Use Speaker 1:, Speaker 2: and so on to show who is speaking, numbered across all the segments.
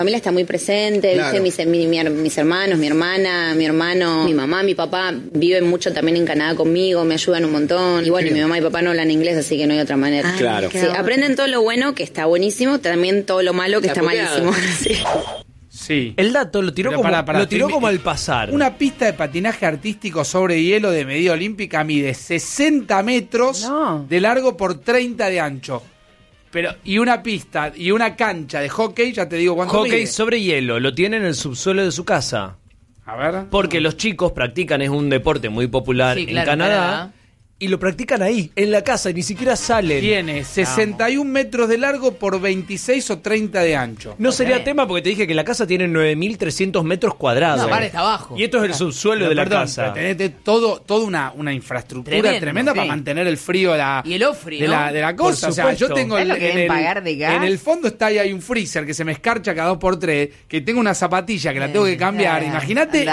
Speaker 1: familia está muy presente,
Speaker 2: Claro.
Speaker 1: ¿viste? Mis hermanos, mi hermana, mi hermano, mi mamá, mi papá viven mucho también en Canadá conmigo, me ayudan un montón. Y bueno, y mi mamá y papá no hablan inglés, así que no hay otra manera.
Speaker 2: Claro.
Speaker 1: Sí, aprenden todo lo bueno, que está buenísimo, también todo lo malo, que está malísimo. Sí.
Speaker 3: Sí.
Speaker 4: El dato lo tiró
Speaker 3: Pero
Speaker 4: como,
Speaker 3: pará,
Speaker 4: lo tiró
Speaker 3: estoy-
Speaker 4: como al pasar.
Speaker 3: Una pista de patinaje artístico sobre hielo de medida olímpica mide 60 metros
Speaker 5: No.
Speaker 3: de largo por 30 de ancho. Pero, y una pista y una cancha de hockey, ya te digo cuánto
Speaker 4: Hockey
Speaker 3: mide.
Speaker 4: sobre hielo, lo tiene en el subsuelo de su casa.
Speaker 3: A ver.
Speaker 4: Porque los chicos practican, es un deporte muy popular
Speaker 5: Sí,
Speaker 4: en
Speaker 5: claro,
Speaker 4: Canadá,
Speaker 5: Canadá.
Speaker 4: y lo practican ahí, en la casa, y ni siquiera salen.
Speaker 3: Tiene 61 metros de largo por 26 o 30 de ancho.
Speaker 4: No sería
Speaker 5: bien.
Speaker 4: tema porque te dije que la casa tiene 9.300 metros cuadrados.
Speaker 5: No, aparte está abajo.
Speaker 4: Y esto es el subsuelo de la
Speaker 3: Perdón,
Speaker 4: casa.
Speaker 3: pero tenés toda una infraestructura
Speaker 5: Tremendo,
Speaker 3: tremenda para
Speaker 5: sí.
Speaker 3: mantener el frío
Speaker 5: Y el ofri,
Speaker 3: de,
Speaker 5: ¿no?
Speaker 3: de la
Speaker 4: Por
Speaker 3: cosa. O sea,
Speaker 4: supuesto.
Speaker 3: yo tengo
Speaker 5: ¿Sabés lo que deben pagar de gas?
Speaker 3: en el fondo está ahí hay un freezer que se me escarcha cada 2x3, que tengo una zapatilla que la tengo que cambiar. Imagínate.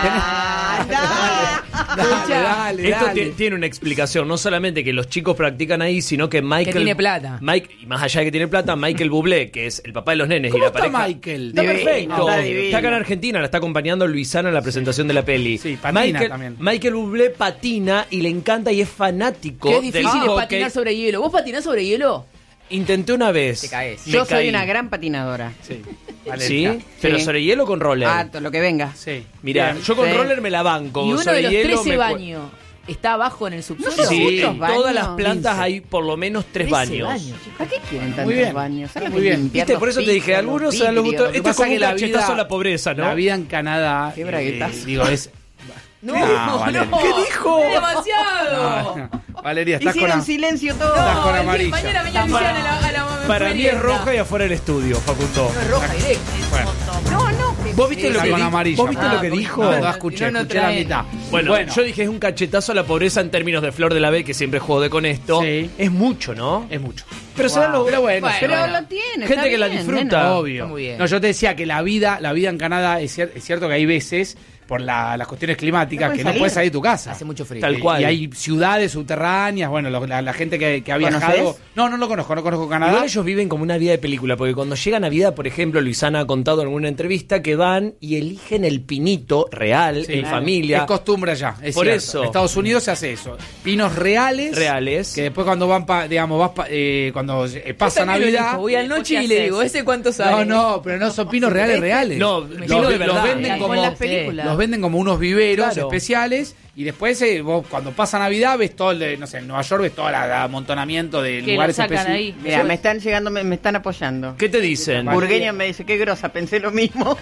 Speaker 3: Dale,
Speaker 4: Esto
Speaker 3: dale.
Speaker 4: tiene una explicación, no solamente que los chicos practican ahí, sino que Michael...
Speaker 5: tiene plata.
Speaker 4: Y más allá de que tiene plata, Michael Bublé, que es el papá de los nenes
Speaker 3: ¿Cómo
Speaker 4: y la
Speaker 3: está
Speaker 4: pareja...
Speaker 3: Michael?
Speaker 4: Está
Speaker 5: Divino,
Speaker 4: perfecto.
Speaker 5: está divino.
Speaker 4: Está acá en Argentina, la está acompañando Luisana en la presentación de la peli.
Speaker 3: Sí, patina también.
Speaker 4: Michael Bublé patina y le encanta y es fanático
Speaker 5: Qué
Speaker 4: del
Speaker 5: difícil es
Speaker 4: hockey.
Speaker 5: patinar sobre hielo. ¿Vos patinás sobre hielo?
Speaker 4: Intenté una vez.
Speaker 5: Te caes.
Speaker 4: Me
Speaker 5: Yo
Speaker 6: Yo soy
Speaker 4: caí.
Speaker 6: una gran patinadora.
Speaker 3: Sí,
Speaker 4: ¿Sí?
Speaker 3: Valeria.
Speaker 4: Pero
Speaker 6: Sí.
Speaker 4: sobre hielo con roller.
Speaker 6: Ah, todo lo que venga.
Speaker 3: Sí.
Speaker 4: Mirá,
Speaker 3: Bien.
Speaker 4: yo con
Speaker 6: Sí.
Speaker 4: roller me la banco.
Speaker 5: Y uno
Speaker 4: sobre
Speaker 5: de los
Speaker 4: hielo
Speaker 5: 13
Speaker 4: me cu-
Speaker 5: baños está abajo en el subsuelo.
Speaker 6: No,
Speaker 4: Sí,
Speaker 6: muchos
Speaker 4: en
Speaker 6: baños.
Speaker 4: todas las plantas
Speaker 3: 15.
Speaker 4: hay por lo menos 3
Speaker 5: 13
Speaker 4: baños.
Speaker 6: ¿Para qué quieren
Speaker 3: Muy
Speaker 6: tantos
Speaker 3: bien.
Speaker 6: baños? ¿Sabes lo
Speaker 3: Muy
Speaker 6: que es
Speaker 3: bien.
Speaker 6: limpiar
Speaker 4: ¿Viste?
Speaker 6: los
Speaker 4: Por eso te dije,
Speaker 6: pisos,
Speaker 4: algunos
Speaker 6: los
Speaker 4: a los
Speaker 6: vidrios?
Speaker 4: gustó.
Speaker 3: Lo que
Speaker 4: Esto es
Speaker 3: pasa
Speaker 4: como un
Speaker 3: que la
Speaker 4: cachetazo
Speaker 3: vida-
Speaker 4: a la pobreza, ¿no?
Speaker 3: La vida en Canadá,
Speaker 6: Qué braguetazo.
Speaker 3: digo, es...
Speaker 5: No,
Speaker 3: Valeria.
Speaker 5: no.
Speaker 4: ¿Qué dijo?
Speaker 5: Es demasiado.
Speaker 3: No, Valeria, estás con...
Speaker 6: Hicieron silencio todo.
Speaker 3: Estás con
Speaker 5: No,
Speaker 3: amarilla.
Speaker 5: mañana venía Luciana a la
Speaker 4: Para mí es
Speaker 5: merienda.
Speaker 4: roja y afuera del estudio, Facundo.
Speaker 5: No es roja directa.
Speaker 3: Bueno.
Speaker 6: No.
Speaker 4: ¿Vos viste lo
Speaker 3: Está
Speaker 4: que
Speaker 3: con
Speaker 4: dijo?
Speaker 3: amarilla.
Speaker 4: ¿Vos viste lo que
Speaker 5: porque-
Speaker 4: dijo?
Speaker 3: No, no escuché,
Speaker 5: No, no
Speaker 3: escuché la
Speaker 5: trae.
Speaker 3: mitad.
Speaker 4: Bueno, yo dije es un cachetazo a la pobreza en términos de Flor de la B, que siempre jode con esto.
Speaker 3: Sí.
Speaker 4: Es mucho, ¿no?
Speaker 3: Es mucho.
Speaker 4: Pero será lo...
Speaker 3: Pero bueno,
Speaker 5: Bueno,
Speaker 6: Pero
Speaker 5: bueno.
Speaker 6: lo tiene.
Speaker 4: Gente
Speaker 6: está
Speaker 4: que la
Speaker 6: bien,
Speaker 4: disfruta.
Speaker 6: nena.
Speaker 3: obvio.
Speaker 5: Está muy bien.
Speaker 3: No, yo te decía que la vida en Canadá es cierto que hay veces por las cuestiones climáticas
Speaker 6: No
Speaker 3: que
Speaker 6: puedes
Speaker 3: no
Speaker 6: salir.
Speaker 3: puedes salir de tu casa.
Speaker 5: Hace mucho frío.
Speaker 4: Tal cual.
Speaker 3: Y hay ciudades subterráneas, bueno, la gente que ha viajado.
Speaker 6: ¿Conoces?
Speaker 3: No lo conozco, no conozco Canadá.
Speaker 4: Igual ellos viven como una vida de película, porque cuando llega Navidad, por ejemplo, Luisana ha contado en alguna entrevista que van y eligen el pinito real
Speaker 3: Sí,
Speaker 4: en
Speaker 3: claro.
Speaker 4: familia.
Speaker 3: Es costumbre allá, es
Speaker 4: Por
Speaker 3: cierto.
Speaker 4: eso.
Speaker 3: En Estados Unidos se hace eso. Pinos reales.
Speaker 4: Reales.
Speaker 3: Que después cuando van, cuando pasa Navidad.
Speaker 5: Voy al noche y le digo, ¿ese cuánto sale?
Speaker 3: No, pero no son pinos reales.
Speaker 4: No, pinos de verdad.
Speaker 3: venden
Speaker 6: Como
Speaker 3: como
Speaker 6: en las películas.
Speaker 3: los venden como unos viveros
Speaker 4: Claro.
Speaker 3: especiales y después vos cuando pasa Navidad ves todo no sé, en Nueva York ves todo el amontonamiento de
Speaker 7: Que
Speaker 3: lugares
Speaker 7: lo sacan
Speaker 3: específicos.
Speaker 6: Mira, me están llegando, me están apoyando.
Speaker 4: ¿Qué te dicen?
Speaker 6: Burgueña me dice, qué grosa, pensé lo mismo.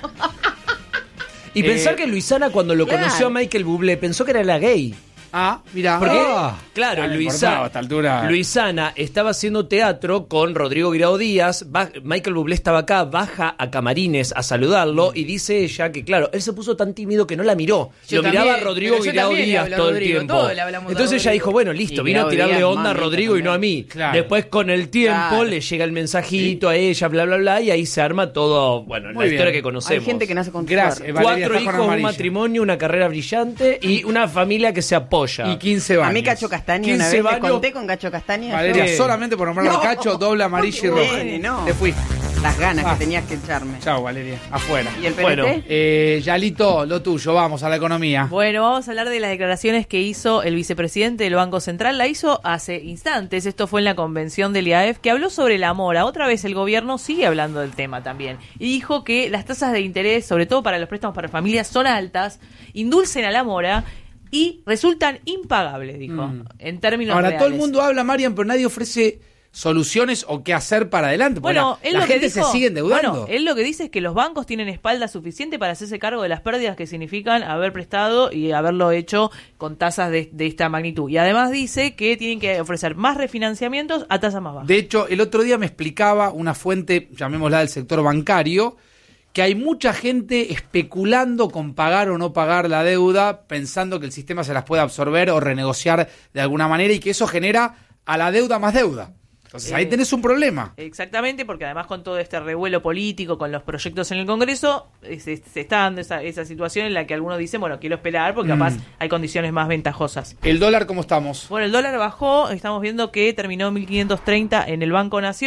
Speaker 4: Y pensar que Luisana cuando lo
Speaker 6: claro.
Speaker 4: conoció a Michael Bublé pensó que era la gay.
Speaker 3: Ah, mira.
Speaker 4: Porque,
Speaker 3: Ah.
Speaker 4: claro,
Speaker 3: Ah, no importaba, a
Speaker 4: Luisana,
Speaker 3: esta altura.
Speaker 4: Luisana estaba haciendo teatro con Rodrigo Guirao Díaz. Michael Bublé estaba acá, baja a Camarines a saludarlo y dice ella que, claro, él se puso tan tímido que no la miró.
Speaker 5: Yo
Speaker 4: Lo miraba a
Speaker 5: también,
Speaker 4: Rodrigo
Speaker 5: pero yo
Speaker 4: Guirao
Speaker 5: también le
Speaker 4: Díaz
Speaker 5: hablo a
Speaker 4: todo el
Speaker 5: Rodrigo,
Speaker 4: tiempo.
Speaker 5: todos le hablamos a
Speaker 4: Entonces ella
Speaker 5: Rodrigo.
Speaker 4: dijo, bueno, listo,
Speaker 6: Y
Speaker 4: vino a
Speaker 6: Guirao
Speaker 4: tirarle
Speaker 6: Díaz,
Speaker 4: onda a
Speaker 6: mamita
Speaker 4: Rodrigo y no a
Speaker 6: también.
Speaker 4: mí.
Speaker 3: Claro.
Speaker 4: Después con el tiempo
Speaker 6: Claro.
Speaker 4: le llega el mensajito a ella, bla, bla, bla, y ahí se arma todo, bueno,
Speaker 3: Muy
Speaker 4: la historia
Speaker 3: bien.
Speaker 4: que
Speaker 6: Hay
Speaker 4: conocemos.
Speaker 6: gente que nace con
Speaker 3: Gracias.
Speaker 6: suerte.
Speaker 3: Valeria,
Speaker 4: 4
Speaker 3: estás con
Speaker 4: hijos, un
Speaker 3: amarilla.
Speaker 4: matrimonio, una carrera brillante y una familia que se apoya.
Speaker 3: Y 15 baños.
Speaker 6: A mí Cacho Castaña,
Speaker 4: 15
Speaker 6: una vez le
Speaker 4: baños.
Speaker 6: conté con Cacho Castaña.
Speaker 3: Valeria,
Speaker 4: ¿Qué?
Speaker 3: solamente por nombrar al Cacho, doble amarilla y roja.
Speaker 6: Nene, no.
Speaker 3: Te fuiste.
Speaker 6: Las ganas
Speaker 3: Ah.
Speaker 6: que tenías que echarme.
Speaker 3: Chao, Valeria. Afuera.
Speaker 6: ¿Y el PNT?
Speaker 4: Bueno,
Speaker 3: Yalito, lo tuyo, vamos a la economía.
Speaker 7: Bueno, vamos a hablar de las declaraciones que hizo el vicepresidente del Banco Central. La hizo hace instantes. Esto fue en la convención del IAEF, que habló sobre la mora. Otra vez el gobierno sigue hablando del tema también. Y dijo que las tasas de interés, sobre todo para los préstamos para familias, son altas, indulcen a la mora y resultan impagables, dijo, en términos
Speaker 3: Ahora,
Speaker 7: reales.
Speaker 3: todo el mundo habla, Marian, pero nadie ofrece soluciones o qué hacer para adelante. Porque
Speaker 7: Bueno,
Speaker 3: la,
Speaker 7: él
Speaker 3: la
Speaker 7: lo que
Speaker 3: gente
Speaker 7: dijo,
Speaker 3: se sigue endeudando.
Speaker 7: Bueno, él lo que dice es que los bancos tienen espalda suficiente para hacerse cargo de las pérdidas que significan haber prestado y haberlo hecho con tasas de esta magnitud. Y además dice que tienen que ofrecer más refinanciamientos a tasas más bajas.
Speaker 3: De hecho, el otro día me explicaba una fuente, llamémosla del sector bancario, que hay mucha gente especulando con pagar o no pagar la deuda, pensando que el sistema se las puede absorber o renegociar de alguna manera y que eso genera a la deuda más deuda. Entonces ahí tenés un problema.
Speaker 7: Exactamente, porque además con todo este revuelo político, con los proyectos en el Congreso, se está dando esa situación en la que algunos dicen, bueno, quiero esperar porque capaz hay condiciones más ventajosas.
Speaker 3: ¿El dólar cómo estamos?
Speaker 7: Bueno, el dólar bajó, estamos viendo que terminó 1.530 en el Banco Nación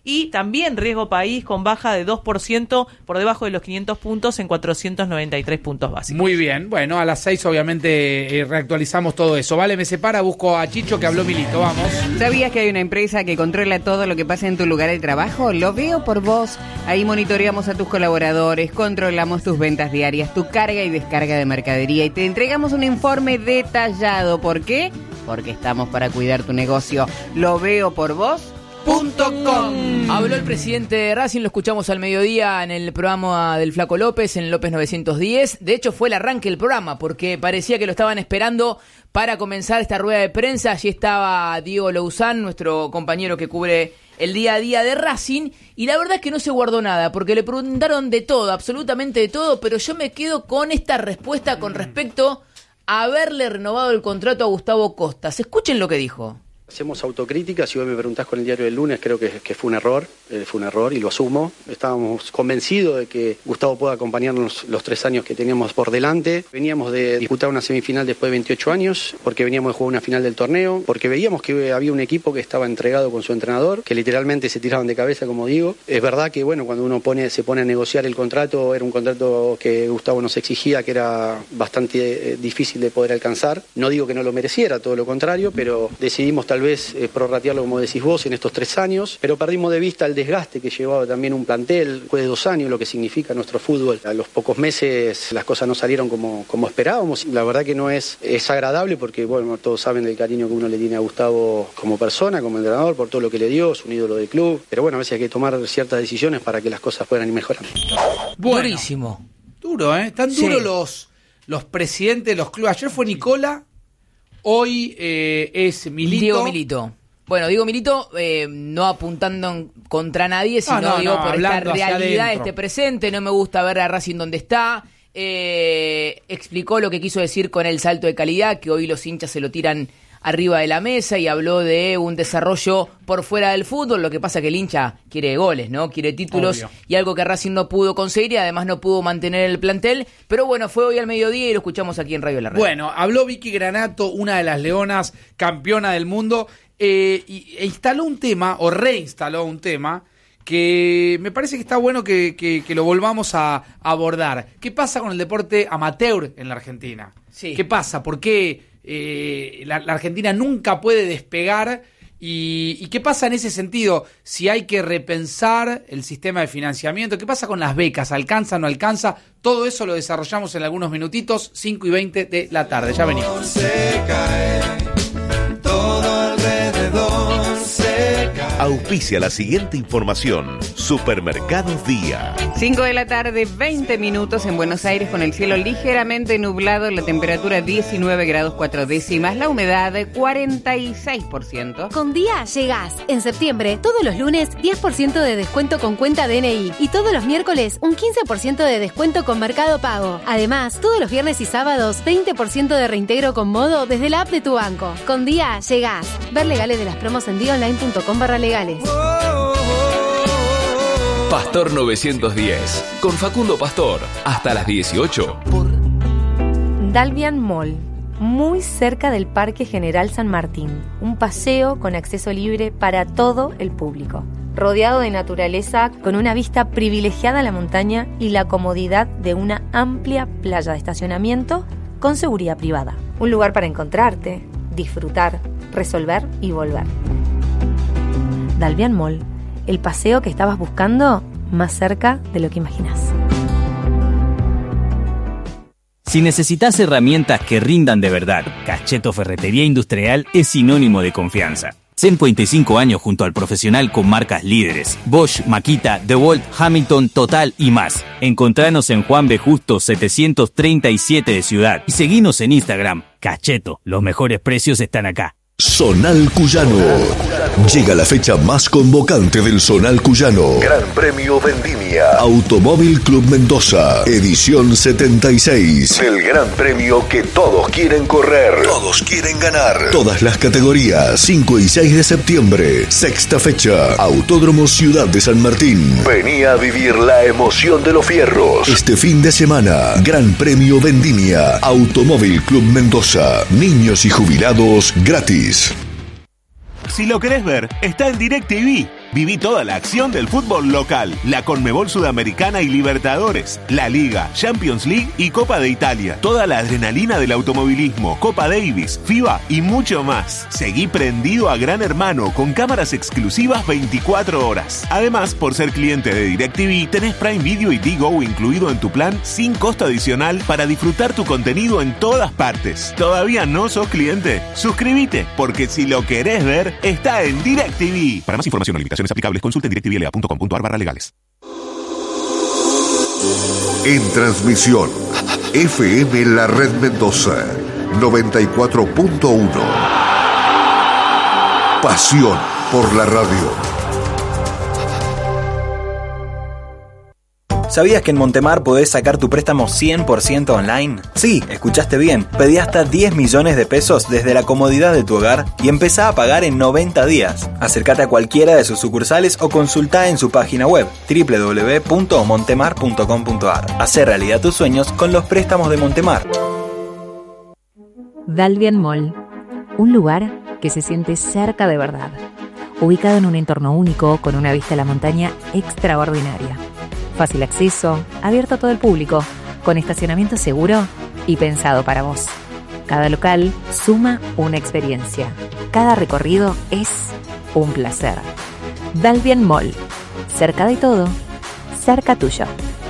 Speaker 7: y también riesgo país con baja de 2% por debajo de los 500 puntos en 493 puntos básicos.
Speaker 3: Muy bien, bueno, a las 6 obviamente reactualizamos todo eso. Vale, me separa, busco a Chicho que habló Milito, vamos.
Speaker 6: ¿Sabías que hay una empresa que controla todo lo que pasa en tu lugar de trabajo? Lo veo por vos. Ahí monitoreamos a tus colaboradores, controlamos tus ventas diarias, tu carga y descarga de mercadería y te entregamos un informe detallado. ¿Por qué? Porque estamos para cuidar tu negocio. Lo veo por vos.
Speaker 5: .com. Habló el presidente de Racing, lo escuchamos al mediodía en el programa del Flaco López, en López 910. De hecho, fue el arranque del programa, porque parecía que lo estaban esperando para comenzar esta rueda de prensa. Allí estaba Diego Louzán, nuestro compañero que cubre el día a día de Racing, y la verdad es que no se guardó nada, porque le preguntaron de todo, absolutamente de todo, pero yo me quedo con esta respuesta con respecto a haberle renovado el contrato a Gustavo Costas. Escuchen lo que dijo.
Speaker 2: Hacemos autocrítica, si hoy me preguntás con el diario del lunes, creo que fue un error y lo asumo. Estábamos convencidos de que Gustavo pueda acompañarnos los 3 años que teníamos por delante. Veníamos de disputar una semifinal después de 28 años, porque veníamos de jugar una final del torneo, porque veíamos que había un equipo que estaba entregado con su entrenador, que literalmente se tiraban de cabeza, como digo. Es verdad que bueno, cuando uno se pone a negociar el contrato, era un contrato que Gustavo nos exigía, que era bastante difícil de poder alcanzar. No digo que no lo mereciera, todo lo contrario, pero decidimos tal vez prorratearlo, como decís vos, en estos 3 años, pero perdimos de vista el desgaste que llevaba también un plantel, después de 2 años, lo que significa nuestro fútbol. A los pocos meses las cosas no salieron como esperábamos. La verdad que no es agradable porque, bueno, todos saben del cariño que uno le tiene a Gustavo como persona, como entrenador, por todo lo que le dio, es un ídolo del club, pero bueno, a veces hay que tomar ciertas decisiones para que las cosas puedan ir mejorando.
Speaker 3: Bueno,
Speaker 5: Durísimo.
Speaker 3: duro, ¿eh? Tan duros los presidentes de los clubes. Ayer fue Nicola, hoy es Milito.
Speaker 5: Diego Milito. Bueno, Diego Milito no apuntando contra nadie, sino digo por esta realidad, este presente. No me gusta ver a Racing donde está. Explicó lo que quiso decir con el salto de calidad, que hoy los hinchas se lo tiran arriba de la mesa, y habló de un desarrollo por fuera del fútbol. Lo que pasa que el hincha quiere goles, ¿no? Quiere títulos. Obvio. Y algo que Racing no pudo conseguir, y además no pudo mantener el plantel. Pero bueno, fue hoy al mediodía y lo escuchamos aquí en Radio La Red.
Speaker 3: Bueno, habló Vicky Granato, una de las leonas, campeona del mundo, e instaló un tema, o reinstaló un tema, que me parece que está bueno que lo volvamos a abordar. ¿Qué pasa con el deporte amateur en la Argentina?
Speaker 5: Sí.
Speaker 3: ¿Qué pasa? ¿Por qué la Argentina nunca puede despegar? ¿Y qué pasa en ese sentido? Si hay que repensar el sistema de financiamiento, ¿qué pasa con las becas? ¿Alcanza, no alcanza? Todo eso lo desarrollamos en algunos minutitos, 5:20 de la tarde. Ya venimos.
Speaker 8: Se cae, todo alrededor se cae.
Speaker 9: Auspicia la siguiente información. Supermercados Día.
Speaker 6: 5 de la tarde, 20 minutos en Buenos Aires, con el cielo ligeramente nublado, la temperatura 19 grados 4 décimas, la humedad 46%.
Speaker 10: Con Día llegás. En septiembre, todos los lunes, 10% de descuento con cuenta DNI. Y todos los miércoles, un 15% de descuento con Mercado Pago. Además, todos los viernes y sábados, 20% de reintegro con Modo desde la app de tu banco. Con Día llegás. Ver legales de las promos en diaonline.com/legales.
Speaker 11: Pastor 910, con Facundo Pastor, hasta las 18.
Speaker 12: Dalvian Mall, muy cerca del Parque General San Martín. Un paseo con acceso libre para todo el público. Rodeado de naturaleza, con una vista privilegiada a la montaña y la comodidad de una amplia playa de estacionamiento con seguridad privada. Un lugar para encontrarte, disfrutar, resolver y volver. Dalvian Mall, el paseo que estabas buscando más cerca de lo que imaginas.
Speaker 13: Si necesitas herramientas que rindan de verdad, Cacheto Ferretería Industrial es sinónimo de confianza. 55 años junto al profesional con marcas líderes: Bosch, Makita, DeWalt, Hamilton, Total y más. Encontranos en Juan B. Justo 737 de Ciudad y seguinos en Instagram. Cacheto, los mejores precios están acá.
Speaker 14: Zonal Cuyano. Llega la fecha más convocante del Zonal Cuyano.
Speaker 9: Gran Premio Vendimia.
Speaker 14: Automóvil Club Mendoza, edición 76.
Speaker 9: El gran premio que todos quieren correr.
Speaker 14: Todos quieren ganar. Todas las categorías. 5 y 6 de septiembre. Sexta fecha. Autódromo Ciudad de San Martín.
Speaker 9: Vení a vivir la emoción de los fierros.
Speaker 14: Este fin de semana, Gran Premio Vendimia. Automóvil Club Mendoza. Niños y jubilados gratis.
Speaker 15: Si lo querés ver, está en DirecTV. Viví toda la acción del fútbol local, la Conmebol Sudamericana y Libertadores, la Liga, Champions League y Copa de Italia. Toda la adrenalina del automovilismo, Copa Davis, FIBA y mucho más. Seguí prendido a Gran Hermano con cámaras exclusivas 24 horas. Además, por ser cliente de DirecTV, tenés Prime Video y Tigo incluido en tu plan sin costo adicional para disfrutar tu contenido en todas partes. ¿Todavía no sos cliente? Suscríbete, porque si lo querés ver, está en DirecTV. Para más información o limitaciones aplicables, consulten directvla.com.ar/legales.
Speaker 14: En transmisión, FM La Red Mendoza, 94.1. Pasión por la radio.
Speaker 16: ¿Sabías que en Montemar podés sacar tu préstamo 100% online? Sí, escuchaste bien. Pedí hasta 10 millones de pesos desde la comodidad de tu hogar y empezá a pagar en 90 días. Acércate a cualquiera de sus sucursales o consultá en su página web www.montemar.com.ar. Hacé realidad tus sueños con los préstamos de Montemar.
Speaker 17: Dalvian Mall, un lugar que se siente cerca de verdad. Ubicado en un entorno único con una vista a la montaña extraordinaria. Fácil acceso, abierto a todo el público, con estacionamiento seguro y pensado para vos. Cada local suma una experiencia. Cada recorrido es un placer. Dalvian Mall. Cerca de todo, cerca tuyo.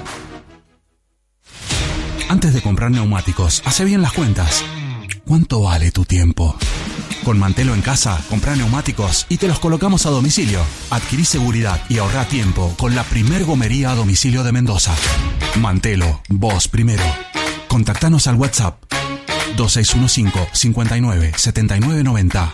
Speaker 18: Antes de comprar neumáticos, hace bien las cuentas. ¿Cuánto vale tu tiempo? Con Mantelo en casa, comprá neumáticos y te los colocamos a domicilio. Adquirí seguridad y ahorrá tiempo con la primer gomería a domicilio de Mendoza. Mantelo, vos primero. Contactanos al WhatsApp 2615 59 79 90.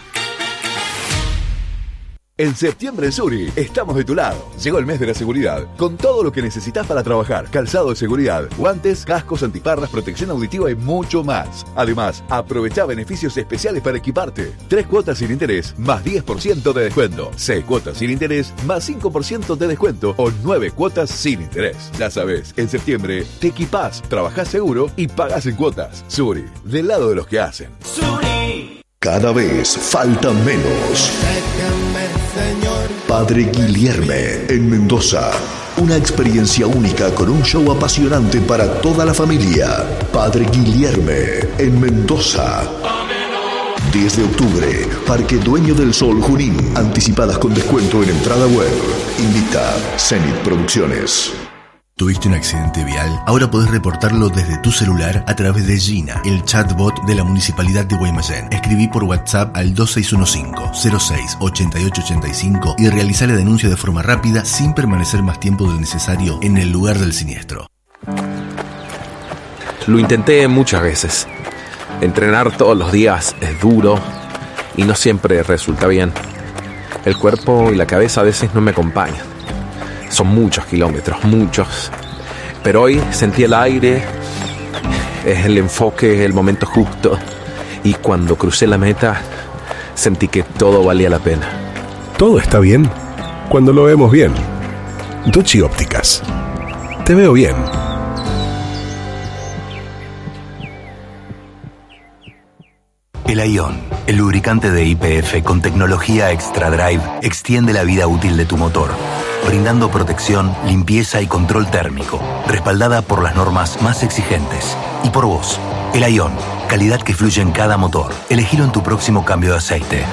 Speaker 19: En septiembre en Suri estamos de tu lado. Llegó el mes de la seguridad, con todo lo que necesitas para trabajar. Calzado de seguridad, guantes, cascos, antiparras, protección auditiva y mucho más. Además, aprovecha beneficios especiales para equiparte. 3 cuotas sin interés, más 10% de descuento. 6 cuotas sin interés, más 5% de descuento. O 9 cuotas sin interés. Ya sabes, en septiembre te equipás, trabajás seguro y pagás en cuotas. Suri, del lado de los que hacen.
Speaker 14: Suri. Cada vez falta menos. Padre Guilherme en Mendoza. Una experiencia única con un show apasionante para toda la familia. Padre Guilherme en Mendoza. 10 de octubre, Parque Dueño del Sol Junín. Anticipadas con descuento en entrada web. Invita Zenit Producciones.
Speaker 20: ¿Tuviste un accidente vial? Ahora podés reportarlo desde tu celular a través de Gina, el chatbot de la Municipalidad de Guaymallén. Escribí por WhatsApp al 2615-06-8885 y realizá la denuncia de forma rápida sin permanecer más tiempo del necesario en el lugar del siniestro.
Speaker 21: Lo intenté muchas veces. Entrenar todos los días es duro y no siempre resulta bien. El cuerpo y la cabeza a veces no me acompañan. Son muchos kilómetros, muchos. Pero hoy sentí el aire, es el enfoque, el momento justo. Y cuando crucé la meta, sentí que todo valía la pena.
Speaker 22: Todo está bien cuando lo vemos bien. Ducci Ópticas. Te veo bien.
Speaker 23: El Ion, el lubricante de YPF con tecnología Extra Drive, extiende la vida útil de tu motor, brindando protección, limpieza y control térmico, respaldada por las normas más exigentes. Y por vos, el Ion, calidad que fluye en cada motor. Elegilo en tu próximo cambio de aceite.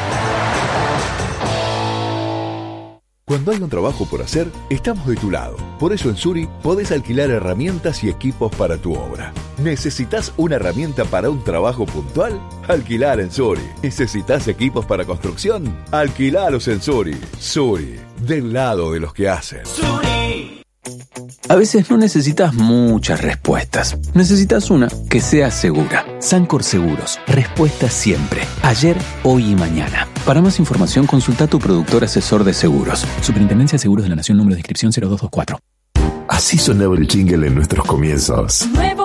Speaker 19: Cuando hay un trabajo por hacer, estamos de tu lado. Por eso en Suri podés alquilar herramientas y equipos para tu obra. ¿Necesitas una herramienta para un trabajo puntual? Alquilar en Suri. ¿Necesitas equipos para construcción? Alquilalos en Suri. Suri, del lado de los que hacen.
Speaker 24: Suri. A veces no necesitas muchas respuestas. Necesitas una que sea segura. Sancor Seguros. Respuesta siempre. Ayer, hoy y mañana. Para más información, consulta a tu productor asesor de seguros. Superintendencia de Seguros de la Nación, número de inscripción 0224.
Speaker 25: Así sonaba el jingle en nuestros comienzos.